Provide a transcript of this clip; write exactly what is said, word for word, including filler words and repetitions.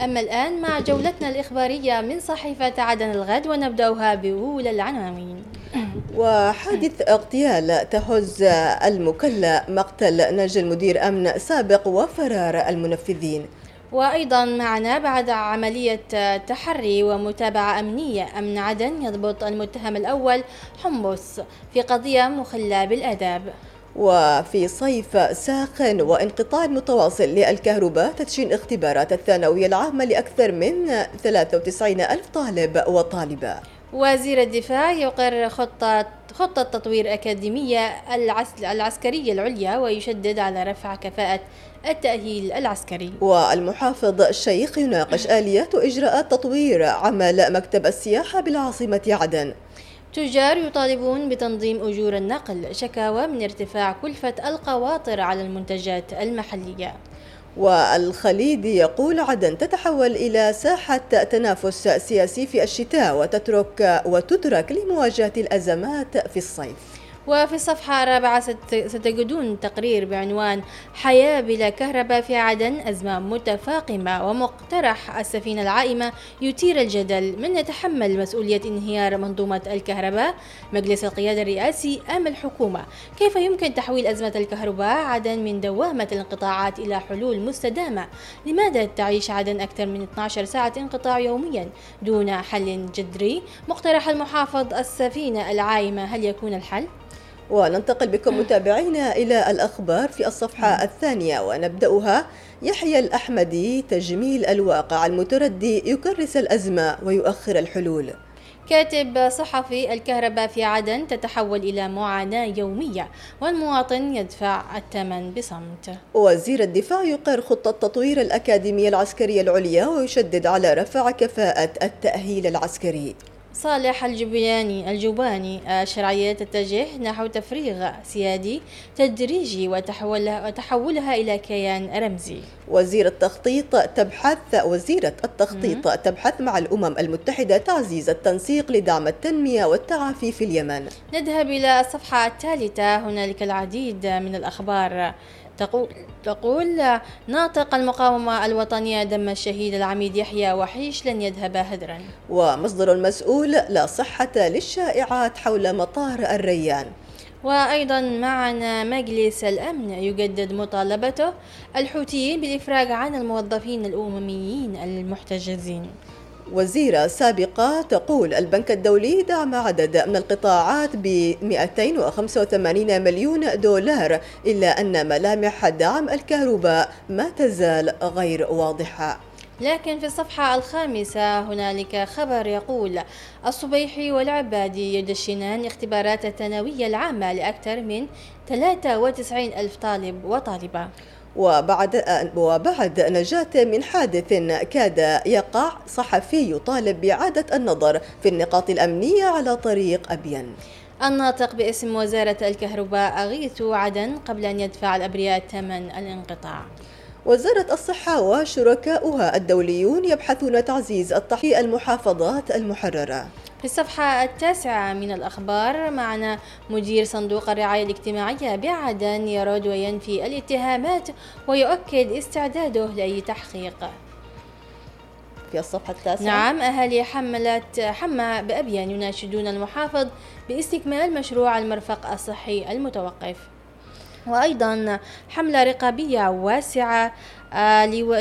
أما الآن مع جولتنا الإخبارية من صحيفة عدن الغد، ونبدأها بأولى العناوين. وحادث اغتيال تهز المكلا، مقتل نجل مدير أمن سابق وفرار المنفذين. وأيضا معنا بعد عملية تحري ومتابعة أمنية، أمن عدن يضبط المتهم الأول حمص في قضية مخلة بالآداب. وفي صيف ساخن وانقطاع متواصل للكهرباء، تدشين اختبارات الثانوية العامة لأكثر من ثلاثة وتسعين ألف طالب وطالبة. وزير الدفاع يقر خطة خطة تطوير أكاديمية العسكرية العليا، ويشدد على رفع كفاءة التأهيل العسكري. والمحافظ الشيخ يناقش آليات وإجراءات تطوير عمل مكتب السياحة بالعاصمة عدن. تجار يطالبون بتنظيم أجور النقل، شكاوى من ارتفاع كلفة القواطر على المنتجات المحلية. والخليد يقول عدن تتحول إلى ساحة تنافس سياسي في الشتاء وتترك وتترك لمواجهة الأزمات في الصيف. وفي الصفحة الرابعة ستجدون تقرير بعنوان حياة بلا كهرباء في عدن، أزمة متفاقمة، ومقترح السفينة العائمة يثير الجدل. من يتحمل مسؤولية انهيار منظومة الكهرباء؟ مجلس القيادة الرئاسي أم الحكومة؟ كيف يمكن تحويل أزمة الكهرباء عدن من دوامة الانقطاعات إلى حلول مستدامة؟ لماذا تعيش عدن أكثر من اثنتي عشرة ساعة انقطاع يوميا دون حل جذري؟ مقترح المحافظ السفينة العائمة، هل يكون الحل؟ وننتقل بكم متابعينا إلى الأخبار في الصفحة الثانية، ونبدأها يحيى الأحمدي، تجميل الواقع المتردي يكرس الأزمة ويؤخر الحلول. كاتب صحفي الكهرباء في عدن تتحول إلى معاناة يومية، والمواطن يدفع الثمن بصمت. وزير الدفاع يقر خطة تطوير الأكاديمية العسكرية العليا ويشدد على رفع كفاءة التأهيل العسكري. صالح الجبياني الجوباني، الشرعية تتجه نحو تفريغ سيادي تدريجي وتحولها, وتحولها إلى كيان رمزي. وزير التخطيط تبحث وزيرة التخطيط مم. تبحث مع الأمم المتحدة تعزيز التنسيق لدعم التنمية والتعافي في اليمن. نذهب إلى الصفحة الثالثة، هنالك العديد من الأخبار. تقول, تقول ناطق المقاومة الوطنية دم الشهيد العميد يحيى وحيش لن يذهب هدرا. ومصدر المسؤول لا صحة للشائعات حول مطار الريان. وأيضا معنا مجلس الأمن يجدد مطالبته الحوثيين بالإفراج عن الموظفين الأمميين المحتجزين. وزيرة سابقة تقول البنك الدولي دعم عدد من القطاعات ب مئتين وخمسة وثمانين مليون دولار، إلا أن ملامح دعم الكهرباء ما تزال غير واضحة. لكن في الصفحة الخامسة هنالك خبر يقول الصبيحي والعبادي يدشنان اختبارات الثانوية العامة لأكثر من ثلاثة وتسعين ألف طالب وطالبة. وبعد وبعد نجاة من حادث كاد يقع، صحفي يطالب بإعادة النظر في النقاط الأمنية على طريق أبين. الناطق باسم وزارة الكهرباء أغيثوا عدن قبل أن يدفع الأبرياء ثمن الانقطاع. وزارة الصحة وشركاؤها الدوليون يبحثون تعزيز التحقيق المحافظات المحررة. في الصفحة التاسعة من الأخبار معنا مدير صندوق الرعاية الاجتماعية بعدن يرد وينفي الاتهامات ويؤكد استعداده لأي تحقيق. في الصفحة التاسعة نعم، أهالي حملة حمى بأبين يناشدون المحافظ باستكمال مشروع المرفق الصحي المتوقف. وأيضا حملة رقابية واسعة